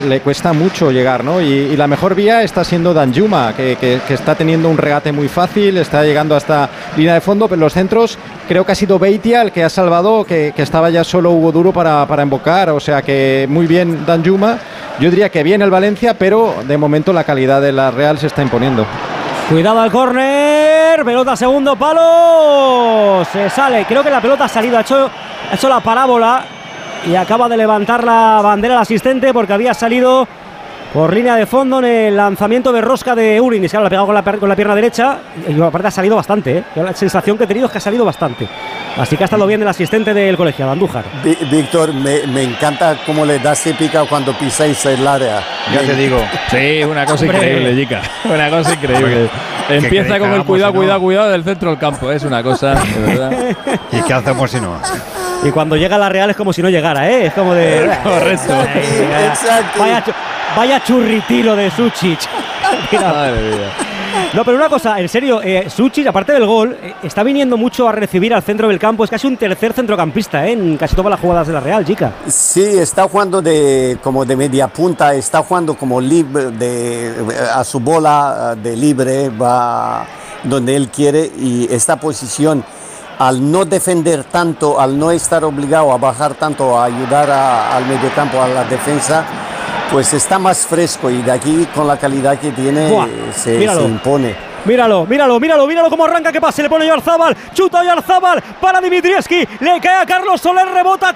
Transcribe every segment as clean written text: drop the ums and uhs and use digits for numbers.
le cuesta mucho llegar, ¿no? Y la mejor vía está siendo Danjuma, que está teniendo un regate muy fácil, está llegando hasta línea de fondo, pero los centros creo que ha sido Beitia el que ha salvado, que estaba ya solo Hugo Duro para embocar, o sea que muy bien Danjuma. Yo diría que bien el Valencia, pero de momento la calidad de la Real se está imponiendo. Cuidado al córner, pelota segundo palo, se sale, creo que la pelota ha salido, ha hecho la parábola y acaba de levantar la bandera el asistente porque había salido por línea de fondo en el lanzamiento de rosca de Urin, y se la ha pegado con la pierna derecha y aparte ha salido bastante, ¿eh? Yo la sensación que he tenido es que ha salido bastante, así que ha estado bien el asistente del colegiado, Andújar. Víctor, me encanta cómo le das épica cuando pisáis el área. Ya te digo. Sí, una cosa increíble, Jica. Una cosa increíble. Empieza con el cuidado del centro del campo. Es una cosa, de verdad. ¿Y qué hacemos si no? Y cuando llega la Real es como si no llegara, ¿eh? Es como de... Correcto. Exacto. Vaya churritilo de Sučić. Madre mía. No, pero una cosa, en serio, Sučić, aparte del gol, está viniendo mucho a recibir al centro del campo. Es casi un tercer centrocampista, en casi todas las jugadas de la Real, chica. Sí, está jugando como de media punta, está jugando como libre, a su bola de libre, va donde él quiere, y esta posición, al no defender tanto, al no estar obligado a bajar tanto, a ayudar al mediocampo, a la defensa, pues está más fresco, y de aquí con la calidad que tiene se impone. Míralo cómo arranca, que pase, le pone Oyarzábal, chuta Oyarzábal para Dimitrievski, le cae a Carlos Soler, rebota,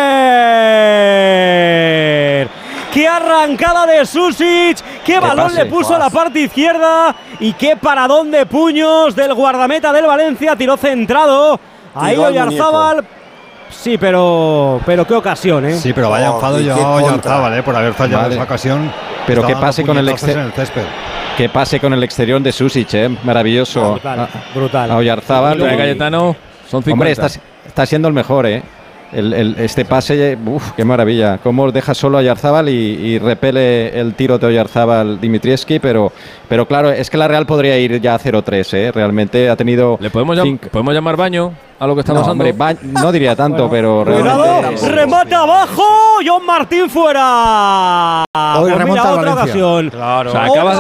córner. ¡Qué arrancada de Sušić! ¡Qué balón le puso a la parte izquierda! Y qué paradón de puños del guardameta del Valencia, tiró centrado. Ahí Oyarzábal. Sí, pero qué ocasión, ¿eh? Sí, pero vaya enfado yo a Oyarzábal, por haber fallado esa ocasión. Pero qué pase con el exterior. Que pase con el exterior de Sušić, maravilloso. Brutal. A Oyarzábal. Cayetano, son 50. Hombre, está siendo el mejor, ¿eh? Este pase, qué maravilla. Cómo deja solo a Oyarzábal y repele el tiro de Oyarzábal Dimitrievski, pero claro, es que la Real podría ir ya a 0-3, ¿eh? Realmente ha tenido... ¿Le podemos llamar baño a lo que está pasando? Hombre, no diría tanto, pero realmente... ¡Remate abajo! ¡John Martín fuera! Hoy remonta otra ocasión. Claro. O sea, acabas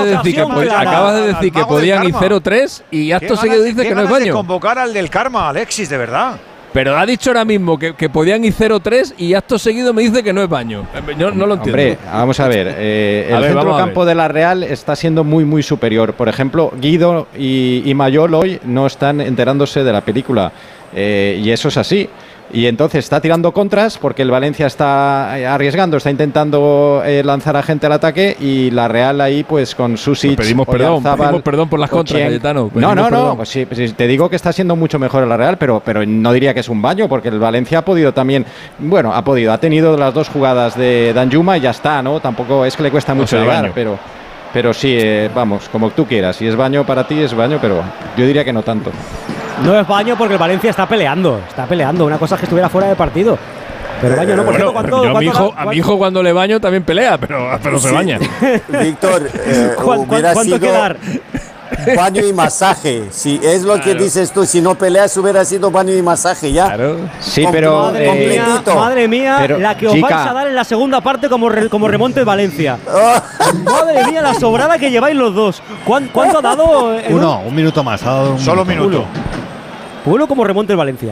de decir que podían ir 0-3 y acto seguido dice que no es baño. De convocar al del Karma, Alexis, de verdad. Pero ha dicho ahora mismo que podían ir 0-3 y acto seguido me dice que no es baño. Yo no lo entiendo. Hombre, vamos a ver. El centrocampo de la Real está siendo muy, muy superior. Por ejemplo, Guido y Mayol hoy no están enterándose de la película. Y eso es así. Y entonces está tirando contras porque el Valencia está arriesgando, está intentando lanzar a gente al ataque, y la Real ahí pues con Sušić, pedimos perdón por las contras, Cayetano. No, pues sí, te digo que está siendo mucho mejor la Real, pero no diría que es un baño, porque el Valencia ha podido también, ha tenido las dos jugadas de Danjuma y ya está, ¿no? Tampoco es que le cuesta mucho llegar, pero sí, vamos, como tú quieras. Si es baño para ti, es baño, pero yo diría que no tanto. No es baño porque el Valencia está peleando. Una cosa es que estuviera fuera de partido. Pero baño no, por ejemplo, a mi hijo cuando le baño también pelea, pero se baña. Víctor, hubiera sido baño y masaje. Si es lo que dices tú, si no peleas hubiera sido baño y masaje ya. Claro. Sí, pero madre mía, pero, la que os vais a dar en la segunda parte como remonte de Valencia. Madre mía, la sobrada que lleváis los dos. ¿Cuánto ha dado? Un minuto más. Ha dado solo un minuto. Uno como remonte de Valencia.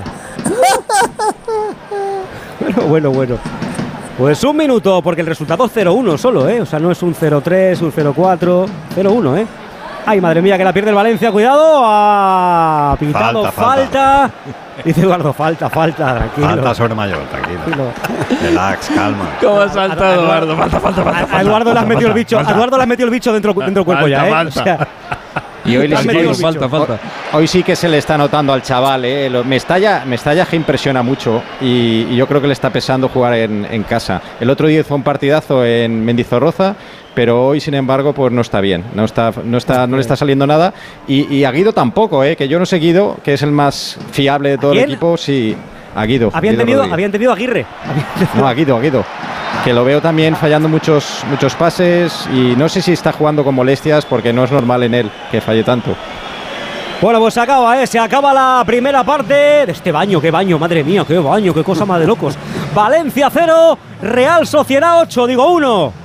Bueno. Pues un minuto, porque el resultado es 0-1 solo, ¿eh? O sea, no es un 0-3, un 0-4, 0-1, ¿eh? Ay, madre mía, que la pierde el Valencia, cuidado. Ha pitado falta. Dice Eduardo, falta, tranquilo. Falta sobre Mayol, tranquilo. Relax, calma. ¿Cómo ha saltado Eduardo? Falta. A Eduardo le has metido el bicho. A Eduardo le has metido el bicho dentro del cuerpo ya, ¿eh? O sea, y hoy falta. Hoy sí que se le está notando al chaval, ¿eh? Mestalla que impresiona mucho, y yo creo que le está pesando jugar en casa. El otro día fue un partidazo en Mendizorroza, pero hoy, sin embargo, pues no está bien. No le está saliendo nada. Y a Guido tampoco, que yo no sé Guido, que es el más fiable de todo el equipo. Sí, a Guido. Habían tenido a Aguirre. No, a Guido. Que lo veo también fallando muchos pases, y no sé si está jugando con molestias, porque no es normal en él que falle tanto. Bueno, pues se acaba la primera parte de este baño. Qué baño, madre mía, qué baño, qué cosa más de locos. Valencia 0, Real Sociedad 8, 1.